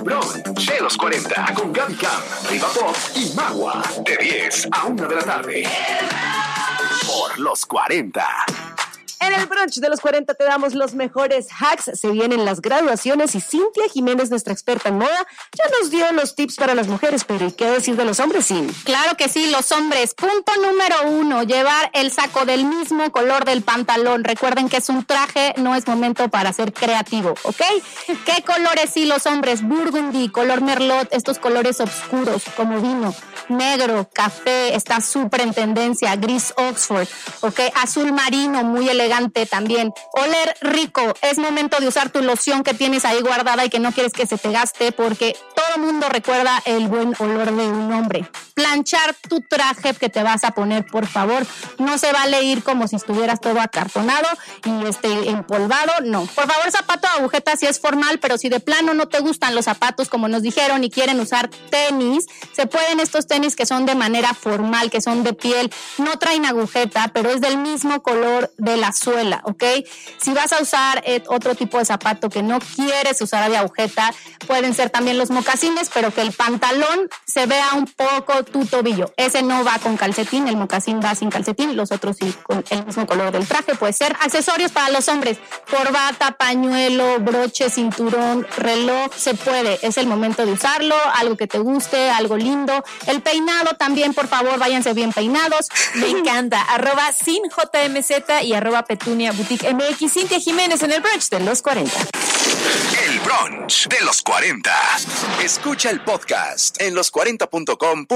brunch de los 40 con Gaby Cam, Riva Pop y Magua. De 10 a 1 de la tarde. Por los 40. En el brunch de los 40 te damos los mejores hacks. Se vienen las graduaciones y Cintia Jiménez, nuestra experta en moda, ya nos dio los tips para las mujeres. Pero ¿y qué decir de los hombres, Sin? Claro que sí, los hombres. Punto número 1, llevar el saco del mismo color del pantalón. Recuerden que es un traje, no es momento para ser creativo, ¿ok? ¿Qué colores sí los hombres? Burgundy, color merlot, estos colores oscuros como vino, negro, café, está súper en tendencia, gris Oxford, ¿ok? Azul marino, muy elegante también. Oler rico, es momento de usar tu loción que tienes ahí guardada y que no quieres que se te gaste, porque todo el mundo recuerda el buen olor de un hombre. Planchar tu traje que te vas a poner, por favor, no se vale ir como si estuvieras todo acartonado y empolvado, no. Por favor, zapato de agujeta si es formal, pero si de plano no te gustan los zapatos como nos dijeron y quieren usar tenis, se pueden estos tenis que son de manera formal, que son de piel, no traen agujeta, pero es del mismo color de la suela, ¿ok? Si vas a usar otro tipo de zapato que no quieres usar de agujeta, pueden ser también los mocasines, pero que el pantalón se vea un poco tu tobillo. Ese no va con calcetín, el mocasín va sin calcetín, los otros sí con el mismo color del traje. Puede ser accesorios para los hombres, corbata, pañuelo, broche, cinturón, reloj, se puede, es el momento de usarlo, algo que te guste, algo lindo. El peinado también, por favor, váyanse bien peinados. Me encanta, @sinjmz y @Petunia Boutique MX. Cintia Jiménez en el brunch de los 40. El brunch de los 40. Escucha el podcast en los40.com.